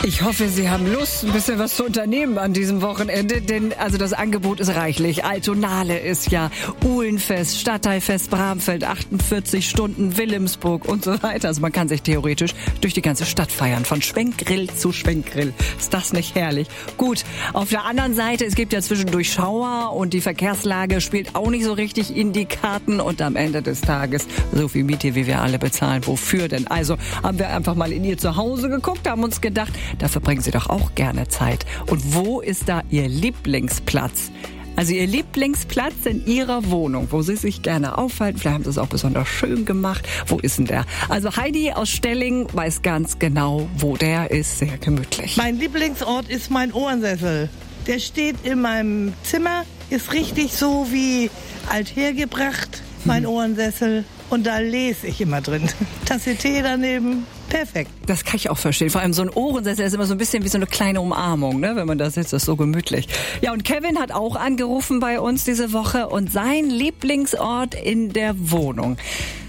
Ich hoffe, Sie haben Lust, ein bisschen was zu unternehmen an diesem Wochenende, denn also das Angebot ist reichlich. Altonale ist ja, Uhlenfest, Stadtteilfest Bramfeld, 48 Stunden, Wilhelmsburg und so weiter. Also man kann sich theoretisch durch die ganze Stadt feiern, von Schwenkgrill zu Schwenkgrill. Ist das nicht herrlich? Gut, auf der anderen Seite, es gibt ja zwischendurch Schauer und die Verkehrslage spielt auch nicht so richtig in die Karten und am Ende des Tages so viel Miete, wie wir alle bezahlen. Wofür denn? Also haben wir einfach mal in ihr Zuhause geguckt, haben uns gedacht, da verbringen Sie doch auch gerne Zeit. Und wo ist da Ihr Lieblingsplatz? Also Ihr Lieblingsplatz in Ihrer Wohnung, wo Sie sich gerne aufhalten. Vielleicht haben Sie es auch besonders schön gemacht. Wo ist denn der? Also Heidi aus Stelling weiß ganz genau, wo der ist. Sehr gemütlich. Mein Lieblingsort ist mein Ohrensessel. Der steht in meinem Zimmer, ist richtig so wie althergebracht, mein Ohrensessel. Und da lese ich immer drin. Tasse Tee daneben. Perfekt. Das kann ich auch verstehen. Vor allem so ein Ohrensessel ist immer so ein bisschen wie so eine kleine Umarmung, ne? Wenn man da sitzt, ist so gemütlich. Ja, und Kevin hat auch angerufen bei uns diese Woche und sein Lieblingsort in der Wohnung.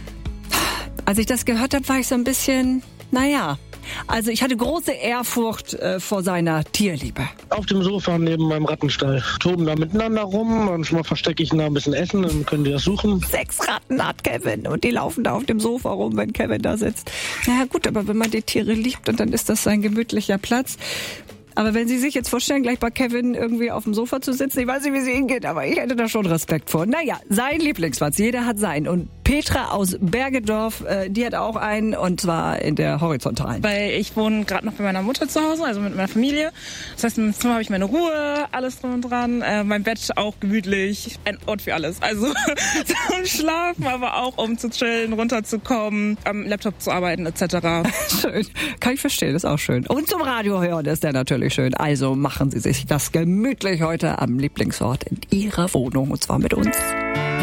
Als ich das gehört habe, war ich so ein bisschen, also ich hatte große Ehrfurcht vor seiner Tierliebe. Auf dem Sofa neben meinem Rattenstall. Toben da miteinander rum. Manchmal verstecke ich da ein bisschen Essen, dann können die das suchen. 6 Ratten hat Kevin und die laufen da auf dem Sofa rum, wenn Kevin da sitzt. Naja gut, aber wenn man die Tiere liebt und dann ist das sein gemütlicher Platz. Aber wenn Sie sich jetzt vorstellen, gleich bei Kevin irgendwie auf dem Sofa zu sitzen, ich weiß nicht, wie es Ihnen geht, aber ich hätte da schon Respekt vor. Naja, sein Lieblingsplatz, jeder hat seinen. Und Petra aus Bergedorf, die hat auch einen, und zwar in der Horizontalen. Weil ich wohne gerade noch bei meiner Mutter zu Hause, also mit meiner Familie. Das heißt, im Zimmer habe ich meine Ruhe, alles drum und dran. Mein Bett auch gemütlich, ein Ort für alles. Also zum Schlafen, aber auch um zu chillen, runterzukommen, am Laptop zu arbeiten etc. Schön, kann ich verstehen, ist auch schön. Und zum Radio hören ist der natürlich schön. Also machen Sie sich das gemütlich heute am Lieblingsort in Ihrer Wohnung, und zwar mit uns.